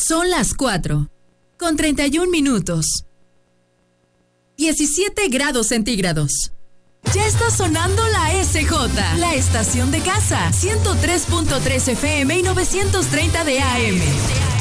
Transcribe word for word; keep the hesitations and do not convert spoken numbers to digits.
Son las cuatro, con treinta y un minutos. diecisiete grados centígrados. Ya está sonando la S J, la estación de casa, ciento tres punto tres F M y novecientos treinta de A M.